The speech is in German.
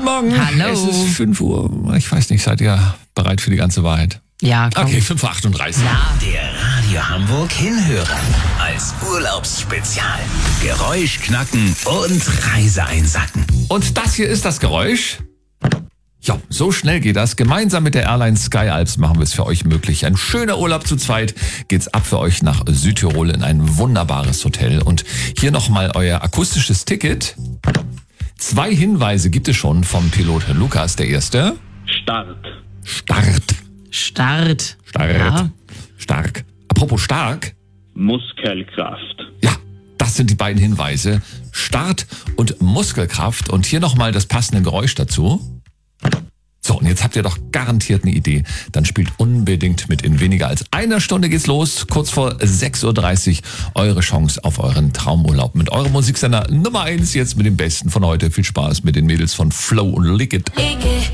Morgen. Hallo. Es ist 5 Uhr. Ich weiß nicht, seid ihr bereit für die ganze Wahrheit? Ja, komm. Okay, 5:38 Uhr. Der Radio Hamburg Hinhörer. Als Urlaubsspezial. Geräusch knacken und Reise einsacken. Und das hier ist das Geräusch. Ja, so schnell geht das. Gemeinsam mit der Airline Sky Alps machen wir es für euch möglich. Ein schöner Urlaub zu zweit geht's ab für euch nach Südtirol in ein wunderbares Hotel. Und hier nochmal euer akustisches Ticket. 2 Hinweise gibt es schon vom Pilot Lukas. Der erste. Start. Start. Ja. Stark. Apropos stark. Muskelkraft. Ja, das sind die beiden Hinweise. Start und Muskelkraft. Und hier nochmal das passende Geräusch dazu. So, und jetzt habt ihr doch garantiert eine Idee. Dann spielt unbedingt mit. In weniger als einer Stunde geht's los. Kurz vor 6:30 Uhr eure Chance auf euren Traumurlaub. Mit eurem Musiksender Nummer 1 jetzt mit dem Besten von heute. Viel Spaß mit den Mädels von Flow und Lick It.